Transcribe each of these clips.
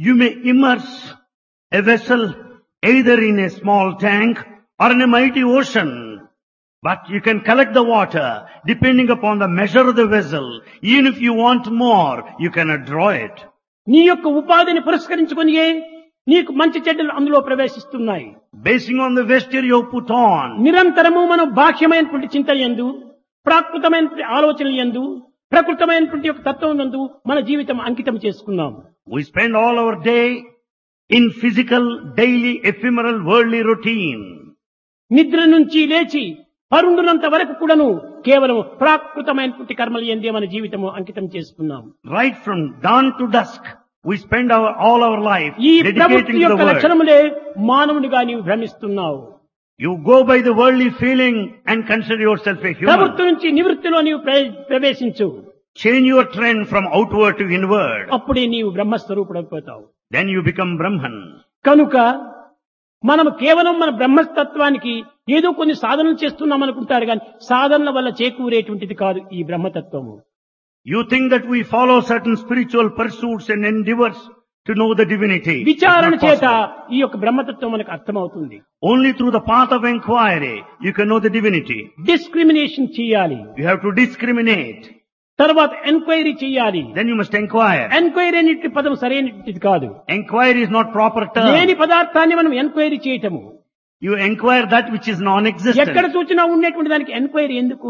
You may immerse a vessel either in a small tank or in a mighty ocean. But you can collect the water depending upon the measure of the vessel. Even if you want more, you cannot draw it. నీ యొక్క ఉపాధిని పురస్కరించుకొని నీకు మంచి చెడ్డలు అందులో ప్రవేశిస్తున్నాయి. Basing on the vesture you put on. నిరంతరము మనం బాహ్యమైనటువంటి చింతన యందు, ప్రాకృతమైనటువంటి ఆలోచనల యందు, ప్రకృతమైనటువంటి యొక్క తత్వం నందు మన జీవితం అంకితం చేసుకున్నాం. We spend all our day in physical, daily, ephemeral, worldly routine. నిద్ర నుంచి లేచి పరుండునంత వరకు కూడాను కేవలం ప్రాకృతమైనటువంటి కర్మలు యందే మన జీవితము అంకితం చేసుకున్నాం. Right from dawn to dusk, we spend all our life ఈ dedicating ప్రవృత్తి to the యొక్క world. లక్షణములే మానవునిగా నీవు భ్రమిస్తున్నావు. You go by the worldly feeling and consider yourself a human. ప్రవృత్తి నుంచి నివృత్తిలో నీవు ప్రవేశించు. Change your trend from outward to inward. అప్పుడే నీవు బ్రహ్మస్వరూపుడైపోతావు. Then you become Brahman. కనుక మనం కేవలం మన బ్రహ్మతత్వానికి ఏదో కొన్ని సాధనలు చేస్తున్నాం అనుకుంటారు కానీ సాధనల వల్ల చేకూరేటువంటిది కాదు ఈ బ్రహ్మతత్వము. You think that we follow certain spiritual pursuits and endeavors to know the divinity. It's విచారణ not చేత possible. ఈ యొక్క బ్రహ్మతత్వం మనకు అర్థమవుతుంది. Only through the path of inquiry you can know the divinity. Discrimination చేయాలి, You have to discriminate. తర్వాత enquiry చేయాలి. Then you must inquire. Enquiry అనే పదం సరైనది కాదు. Inquiry is not proper లేని term. పదార్థాన్ని మనం ఎంక్వైరీ చేయటము. You inquire that which is ఎక్కడ non-existent. చూసినా ఉండేటువంటి దానికి ఎంక్వైరీ ఎందుకు?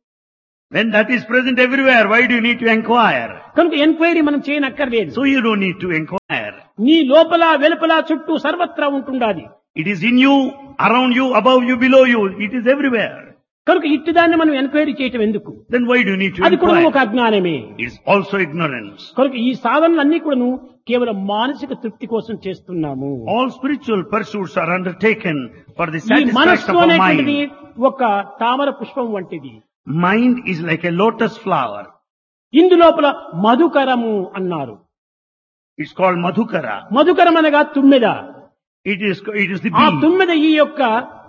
When that is present everywhere, why do you need to inquire? కనుక ఎంక్వైరీ మనం చేయనక్కర్లేదు. So you don't need to inquire. నీ లోపల వెలుపల చుట్టూ సర్వత్రా ఉంటుండాలి. It is in you, around you, above you, below you. It is everywhere. కనుక ఇట్టుదాన్ని మనం ఎంక్వైరీ చేయటం ఎందుకు? Then why do you need to అది కూడా ఒక inquire? అజ్ఞానమే. It is also ignorance. కనుక ఈ సాధనలన్నీ కూడాను కేవలం మానసిక తృప్తి కోసం చేస్తున్నాము. All spiritual pursuits are undertaken for the ఈ satisfaction మనస్సు of a అనేటువంటిది mind. ఒక తామర పుష్పం వంటిది. Mind is like a lotus flower. ఇందులోపల మధుకరము అన్నారు. It's called Madhukara. మధుకరం అనగా తుమ్మెద. It is the ఆ bee. తుమ్మెద ఈ యొక్క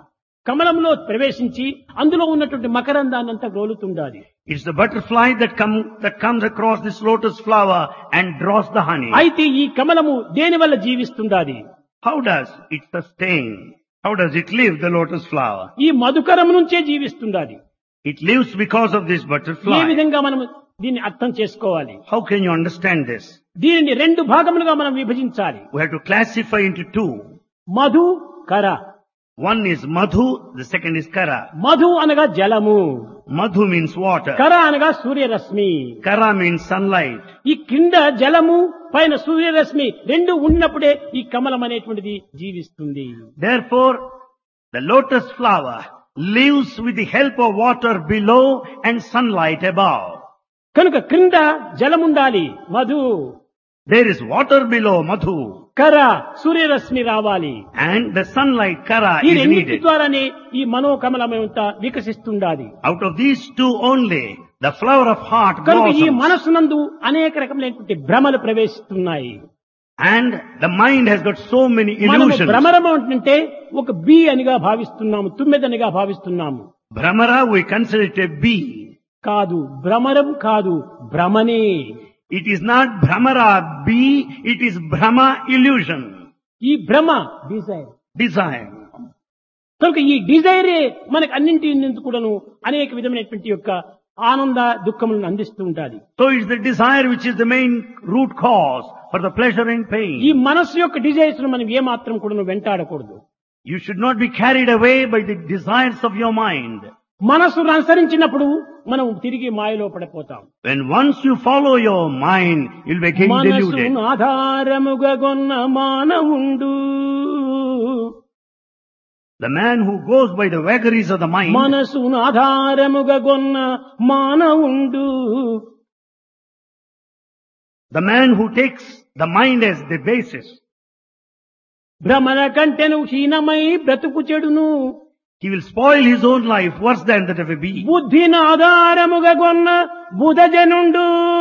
కమలంలో ప్రవేశించి అందులో ఉన్నటువంటి మకరందాన్ని అంతా గోలుతుండాలి. It's the butterfly that comes across this lotus flower and draws the honey. అయితే ఈ కమలము దేని వల్ల జీవిస్తుండాలి? How does it sustain? How does it live, the lotus flower? ఈ మధుకరం నుంచే జీవిస్తుండాలి. It lives because of this A butterfly. విధంగా మనం దీన్ని అర్థం చేసుకోవాలి? How can you understand this? దీనిని రెండు భాగములుగా మనం విభజించాలి. We have to classify into two. Madhu కర. One is Madhu, the second is Kara. Madhu అనగా జలము, Madhu means water. కర అనగా సూర్యరశ్మి. Kara means sunlight. ఈ కింద జలము పైన సూర్యరశ్మి రెండు ఉన్నప్పుడే ఈ కమలం అనేటువంటిది జీవిస్తుంది. Therefore, the lotus flower lives with the help of water below and sunlight above. కనుక క్రింద జలముండాలి Madhu, There is water below Madhu కర సూర్యరశ్మి రావాలి. and the sunlight Kara ఈ is రెండింటి needed. ద్వారానే ఈ మనోకమలమంతా వికసిస్తుండాలి. Out of these two only, the flower of heart కనుక ఈ blossoms. మనస్సునందు అనేక రకములైనటువంటి భ్రమలు ప్రవేశిస్తున్నాయి. And the mind has got so many మనము illusions. భ్రమరము అంటే ఒక బీ అనిగా భావిస్తున్నాము, తుమ్మెదనిగా భావిస్తున్నాము. Brahmara, we consider it a bee. కాదు, భ్రమరం కాదు, భ్రమనే. It is not Brahmara bee, it is Brahma illusion. ఈ భ్రమ డిజైర్. Desire. కనుక ఈ డిజైరే మనకు అన్నింటి కూడాను అనేక విధమైనటువంటి యొక్క ఆనంద దుఃఖములను అందిస్తూ ఉండాలి. So it's the desire which is the main root cause for the pleasure and pain. ఈ మనస్సు యొక్క డిజైర్స్ ను మనం ఏమాత్రం కూడాను వెంటాడకూడదు. You should not be carried away by the desires of your mind. మనస్సును అనుసరించినప్పుడు మనం తిరిగి మాయలో పడిపోతాం. When once you follow your mind, you'll be again deluded. మనస్సును ఆధారముగా గొన్న మానవుండు, The man who goes by the vagaries of the mind, మనస్సును ఆధారముగా గొన్న మానవుండు, the man who takes the mind as the basis, భ్రమణ కంటెను హీనమై బ్రతుకు చెడును, he will spoil his own life worse than that of a bee. బుద్ధిని ఆధారముగా గొన్న బుధజనుండు,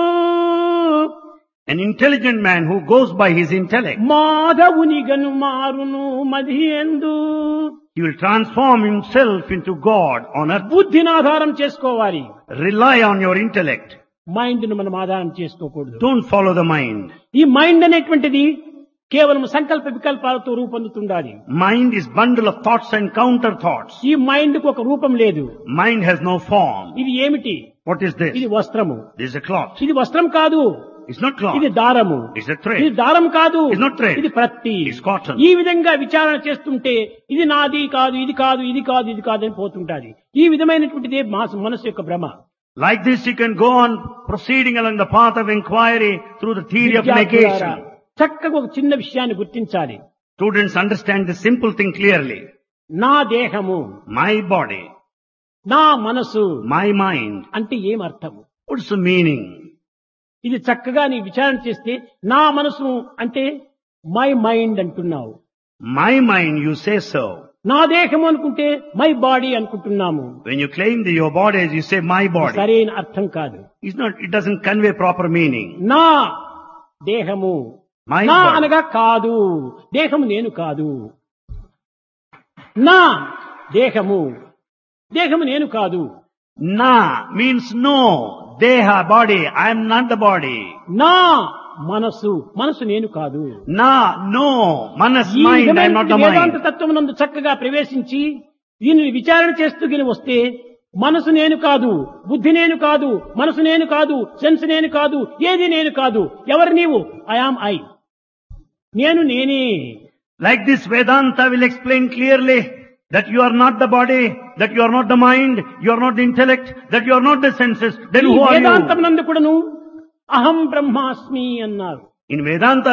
An intelligent man who goes by his intellect, మాధవునిగను మారును మదియందు. he will transform himself into God on earth. బుద్ధిని ఆధారం చేసుకోవాలి, Rely on your intellect. Mind ను మనం ఆధారం చేసుకోకూడదు. Don't follow the mind. ఈ mind అనేటువంటిది కేవలం సంకల్ప వికల్పాలతో రూపొందుతుండాలి. Mind is bundle of thoughts and counter thoughts. ఈ మైండ్ కు ఒక రూపం లేదు. Mind has no form. ఇది ఏమిటి? What is this? ఇది వస్త్రము. This is a cloth. ఇది వస్త్రం కాదు. It's not cloth. ఇది దారము. It's a thread. ఇది దారం కాదు. It's not thread. ఇది ప్రత్తి. It's cotton. ఈ విధంగా విచారణ చేస్తుంటే ఇది నాది కాదు, ఇది కాదు, ఇది కాదు, ఇది కాదు అని పోతుంటాది. ఈ విధమైనటువంటిదే మనసు యొక్క భ్రమ. Like this you can go on proceeding along the path of inquiry through the theory of విద్యార్థులారా, negation. చక్కగా ఒక చిన్న విషయాన్ని గుర్తించాలి. Students understand this simple thing clearly. నా దేహము, My body, నా మనసు my mind. అంటే ఏం అర్థము? What's the meaning? ఇది చక్కగా నీ విచారణ చేస్తే నా మనసు అంటే మై మైండ్ అంటున్నావు. My mind, you say so. నా దేహము అనుకుంటే మై బాడీ అనుకుంటున్నాము. When you claim that your body, you say my body. సరైన అర్థం కాదు. It doesn't convey proper meaning. నా దేహము, My నా body. అనగా కాదు, దేహము నేను కాదు. నా దేహము, దేహము నేను కాదు. Na means no. Deha, body. I am not the body. నా మనసు, మనసు నేను కాదు. Na, no. Manas, ఈ mind. I am not the Vedanta mind. తత్వమునందు చక్కగా ప్రవేశించి దీనిని విచారణ చేస్తూ గిని వస్తే మనసు నేను కాదు, బుద్ధి నేను కాదు, మనసు నేను కాదు, సెన్స్ నేను కాదు, ఏది నేను కాదు. ఎవరు నీవు? I am I. నేను నేనే. Like this, Vedanta will explain clearly that you are not the body, that you are not the mind, you are not the intellect, that you are not the senses. Then ఈ who are Vedantam you? నందు కూడాను అహం బ్రహ్మాస్మి అన్నారు. In Vedanta,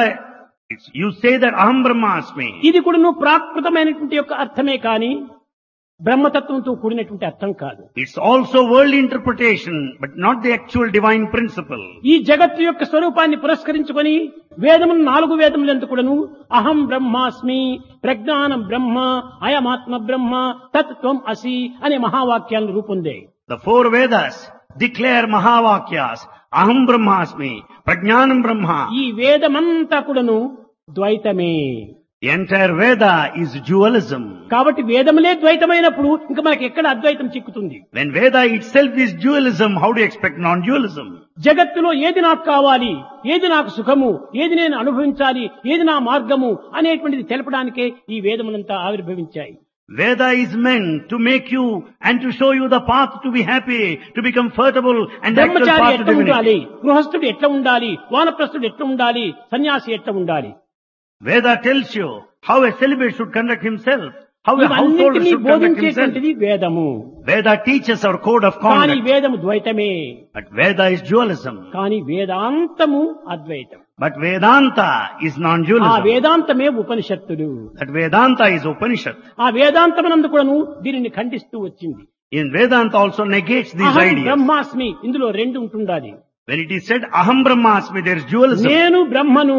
you say that Aham Brahmasmi. ఇది కూడాను ప్రాకృతమైనటువంటి యొక్క అర్థమే కాని బ్రహ్మతత్వంతో కూడినటువంటి అర్థం కాదు. It's also worldly interpretation, but not the actual divine principle. ఈ జగత్తు యొక్క స్వరూపాన్ని పురస్కరించుకొని వేదములు 4 వేదములందు కూడాను అహం బ్రహ్మాస్మి, ప్రజ్ఞానం బ్రహ్మ, అయమాత్మ బ్రహ్మ, తత్వం అసి అనే మహావాక్యాలను రూపొందాయి. The 4 Vedas declare Mahavakyas, Aham Brahmasmi, Prajnanam Brahma. ఈ వేదమంతా కూడాను ద్వైతమే. The entire Veda is dualism. కాబట్టి వేదములే ద్వైతమైనప్పుడు ఇంకా మనకి ఎక్కడ అద్వైతం చిక్కుతుంది? When Veda itself is dualism, how do you expect non-dualism? జగత్తులో ఏది నాకు కావాలి, ఏది నాకు సుఖము, ఏది నేను అనుభవించాలి, ఏది నా మార్గము అనేటువంటిది తెలపడానికే ఈ వేదములంతా ఆవిర్భవించాయి. Veda is meant to make you and to show you the path to be happy, to be comfortable and the actual Brahmachari path to ఎట్లా ఉండాలి, divinity. గృహస్థుడు ఎట్లా ఉండాలి, వానప్రస్థుడు ఎట్లా ఉండాలి, సన్యాసి ఎట్లా ఉండాలి. Veda tells you how a celibate should conduct himself, how a householder ఇవన్నింటినీ should conduct himself. బోధించేటువంటిది వేదము. Veda teaches our code of కానీ conduct. వేదము ద్వైతమే. But Veda is dualism. కానీ వేదాంతము అద్వైతం. But Vedanta is ఆ non-dualism. వేదాంతమే ఉపనిషత్తులు. That Vedanta is Upanishad. ఆ వేదాంతమునందు కూడాను దీనిని ఖండిస్తూ వచ్చింది. In Vedanta also negates these అహం ideas. బ్రహ్మాస్మి, ఇందులో 2 ఉంటుండాలి. When it is said Aham Brahmasmi, there is dualism. నేను బ్రహ్మను,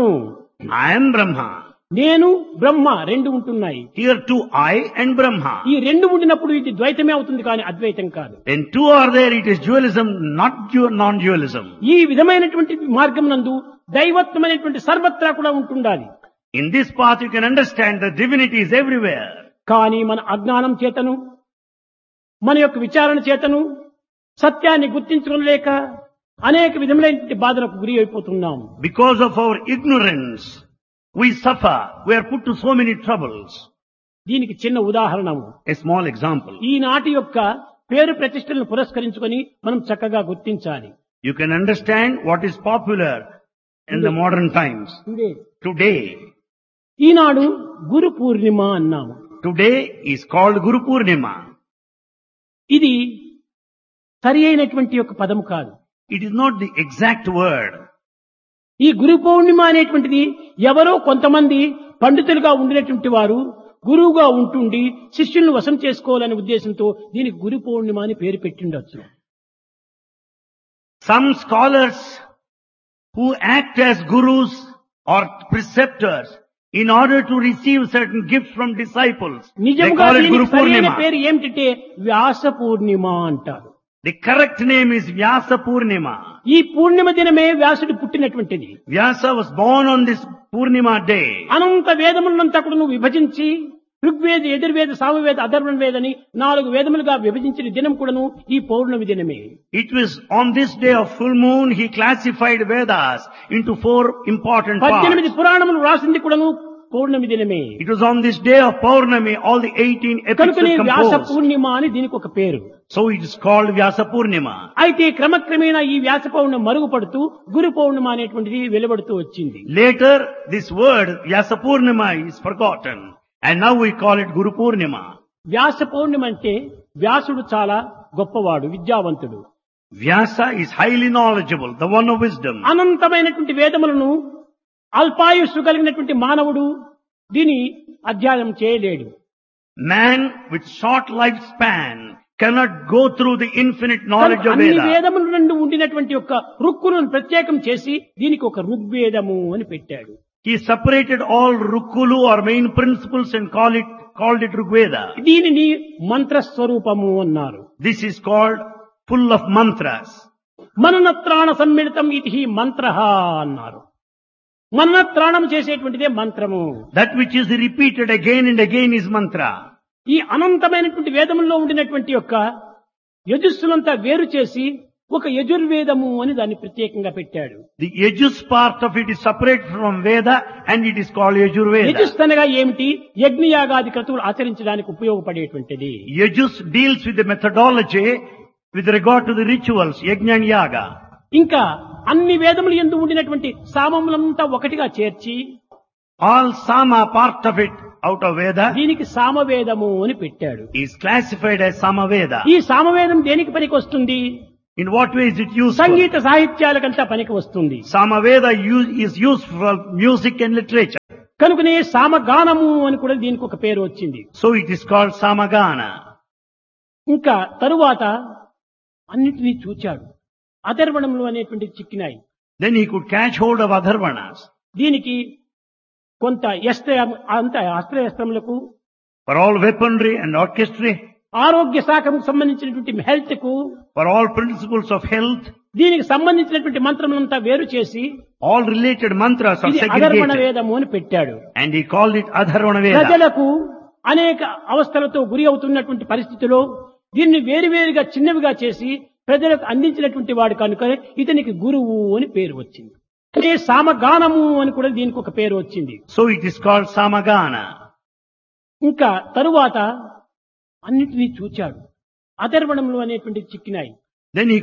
I am Brahma. నేను బ్రహ్మ 2 ఉంటున్నాయి. Here too I and Brahma. ఈ 2 ఉండినప్పుడు ఇది ద్వైతమే అవుతుంది కానీ అద్వైతం కాదు. When 2 are there, it is dualism, not non-dualism. ఈ విధమైనటువంటి మార్గం నందు దైవత్వమైనటువంటి సర్వత్రా కూడా ఉంటుండాలి. In this path you can understand that divinity is everywhere. కానీ మన అజ్ఞానం చేతను, మన యొక్క విచారణ చేతను సత్యాన్ని గుర్తించుకోలేక అనేక విధములైన బాధలకు గురి అయిపోతున్నాం. Because of our ignorance, we suffer. We are put to so many troubles. దీనికి చిన్న ఉదాహరణము. A small example. ఈనాటి యొక్క పేరు ప్రతిష్టలను పురస్కరించుకొని మనం చక్కగా గుర్తించాలి. You can understand what is popular in the modern times. Today, ఈనాడు గురు పూర్ణిమ అన్నాము. today is called Guru Purnima. ఇది సరి అయినటువంటి యొక్క పదం కాదు. It is not the exact word. ఈ గురు పౌర్ణిమ అనేటువంటిది ఎవరో కొంతమంది పండితులుగా ఉండినటువంటి వారు గురువుగా ఉంటుండి శిష్యులను వశం చేసుకోవాలనే ఉద్దేశంతో దీనికి గురు పౌర్ణిమ అని పేరు పెట్టిండొచ్చు. Some scholars who act as gurus or preceptors in order to receive certain gifts from disciples, they నిజంగా call it దీనికి Guru సరైన Purnima. పేరు ఏమిటంటే వ్యాస పూర్ణిమ అంటారు. The correct name is Vyasa Purnima. ఈ పూర్ణిమ దినమే వ్యాసుడు పుట్టినటువంటిది. Vyasa was born on this Purnima day. అనంత వేదములంతా కూడా నువ్వు విభజించి ఋగ్వేద, యజుర్వేద, సామవేద, అథర్వణ వేద అని 4 వేదములుగా విభజించిన దినం కూడాను ఈ పౌర్ణమి దినమే. It was on this day of full moon he classified Vedas into 4 important 18 parts. పురాణములు రాసింది కూడాను పౌర్ణమి దినమే. It was on this day of Purnami all the 18 epics కనుకనే were వ్యాస composed. పూర్ణిమ అని దీనికి ఒక పేరు. So it is called Vyasa Purnima. అయితే క్రమక్రమేణా ఈ వ్యాస పౌర్ణమి మరుగుపడుతూ గురు పౌర్ణిమ అనేటువంటిది వెలువడుతూ వచ్చింది. Later this word Vyasa Purnima is forgotten and now we call it Guru Purnima. వ్యాస పౌర్ణిమ అంటే వ్యాసుడు చాలా గొప్పవాడు, విద్యావంతుడు. Vyasa is highly knowledgeable, the one of wisdom. అనంతమైనటువంటి వేదములను అల్పాయుస్సు కలిగినటువంటి మానవుడు దీని అధ్యయనం చేయలేడు. Man with short lifespan cannot go through the infinite knowledge of అన్ని Veda. వేదముల నుండి ఉండినటువంటి యొక్క రుక్కులను ప్రత్యేకం చేసి దీనికి ఒక ఋగ్వేదము అని పెట్టాడు. He separated all Rukkulu or main principles and called it Rigveda. దీనిని మంత్రస్వరూపము అన్నారు. This is called full of mantras. మననత్రాణ సమ్మిళితం ఇది మంత్రః అన్నారు. మననత్రాణం చేసేటువంటిదే మంత్రము. That which is repeated again and again is mantra. ఈ అనంతమైనటువంటి వేదముల్లో ఉండినటువంటి యొక్క యజుస్సులంతా వేరు చేసి ఒక యజుర్వేదము అని దాన్ని ప్రత్యేకంగా పెట్టాడు. The Yajus part of it is separate from Veda and it is called Yajurveda. Yajus అనగా ఏమిటి? యజ్ఞయాగాది క్రతువులు ఆచరించడానికి ఉపయోగపడేటువంటిది. Yajus deals with the methodology with regard to the rituals, Yajna and Yaga. ఇంకా అన్ని వేదములు యందు ఉండినటువంటి సామములంతా ఒకటిగా చేర్చి All Sama part of it out of Veda దీనికి సామవేదము అని పెట్టాడు. is classified as Samaveda. ఈ సామవేదం దేనికి పనికి వస్తుంది? In what way is it useful? సంగీత సాహిత్యాలకంతా పనికి వస్తుంది. Samaveda is used for music and literature. కనుకనే సామగానము అని కూడా దీనికి ఒక పేరు వచ్చింది. So it is called Samagana. ఇంకా తరువాత అన్నిటినీ చూచాడు. అథర్వణములు అనేటువంటి చిక్కినాయి. Then he could catch hold of Atharvanas. దీనికి కొంత అస్త్రశస్త్రములకు, For all weaponry and orchestra, ఆరోగ్య శాఖకు సంబంధించినటువంటి హెల్త్ కు, for all principles of health, దీనికి సంబంధించినటువంటి మంత్రములంతా వేరు చేసి all related mantras are ఇది అథర్వణ segregated. వేదము అని పెట్టాడు. And he called it Atharvana Veda. ప్రజలకు అనేక అవస్థలతో గురి అవుతున్నటువంటి పరిస్థితిలో దీన్ని వేరువేరుగా చిన్నవిగా చేసి ప్రజలకు అందించినటువంటి వాడు కనుక ఇతనికి గురువు అని పేరు వచ్చింది. అదే సామగానము అని కూడా దీనికి ఒక పేరు వచ్చింది. So it is called Samagana. ఇంకా తరువాత అన్నిటినీ చూచాడు. అథర్వణములు అనేటువంటి చిక్కినాయి. Then he